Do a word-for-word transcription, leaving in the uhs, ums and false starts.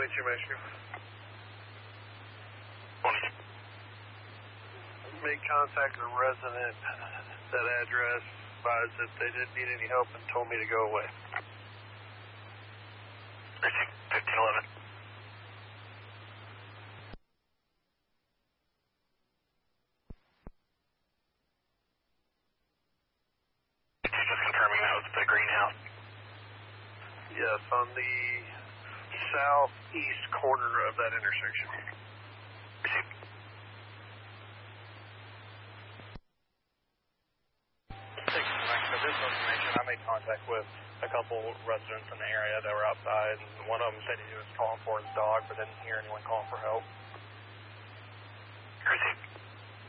twenty-two Mexico. Made contact with a resident at that address, advised that they didn't need any help and told me to go away. fifteen eleven. Just confirming that was the greenhouse. Yes, on the southeast corner of that intersection. Thank you, Mike. For this information, I made contact with a couple residents in the area that were outside, and one of them said he was calling for his dog, but didn't hear anyone calling for help.